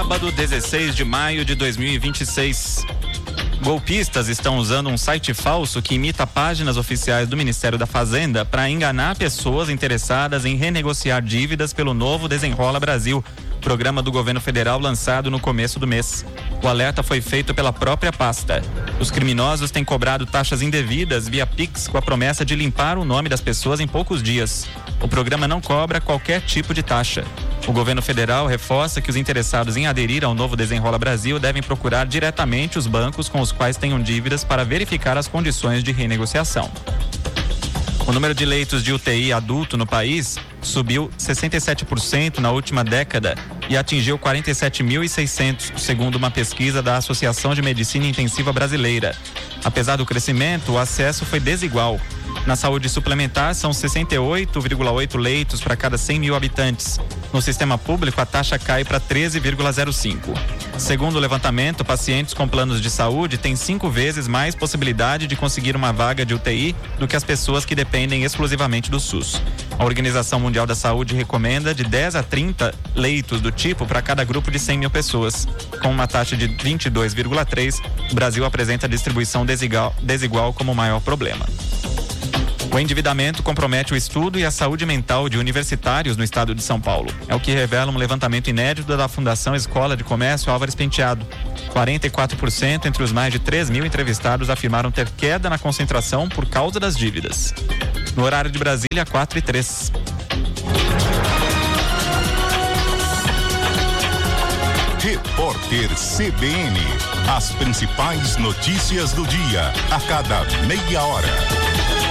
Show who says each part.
Speaker 1: sábado, 16 de maio de 2026. Golpistas estão usando um site falso que imita páginas oficiais do Ministério da Fazenda para enganar pessoas interessadas em renegociar dívidas pelo novo Desenrola Brasil, programa do governo federal lançado no começo do mês. O alerta foi feito pela própria pasta. Os criminosos têm cobrado taxas indevidas via Pix com a promessa de limpar o nome das pessoas em poucos dias. O programa não cobra qualquer tipo de taxa. O governo federal reforça que os interessados em aderir ao novo Desenrola Brasil devem procurar diretamente os bancos com os quais tenham dívidas para verificar as condições de renegociação. O número de leitos de UTI adulto no país subiu 67% na última década e atingiu 47.600, segundo uma pesquisa da Associação de Medicina Intensiva Brasileira. Apesar do crescimento, o acesso foi desigual. Na saúde suplementar, são 68,8 leitos para cada 100 mil habitantes. No sistema público, a taxa cai para 13,05. Segundo o levantamento, pacientes com planos de saúde têm 5 vezes mais possibilidade de conseguir uma vaga de UTI do que as pessoas que dependem exclusivamente do SUS. A Organização Mundial da Saúde recomenda de 10 a 30 leitos do tipo para cada grupo de 100 mil pessoas. Com uma taxa de 22,3, o Brasil apresenta a distribuição desigual como o maior problema. O endividamento compromete o estudo e a saúde mental de universitários no estado de São Paulo. É o que revela um levantamento inédito da Fundação Escola de Comércio Álvares Penteado. 44% entre os mais de 3 mil entrevistados afirmaram ter queda na concentração por causa das dívidas. No horário de Brasília, 4h03.
Speaker 2: Repórter CBN. As principais notícias do dia, a cada meia hora.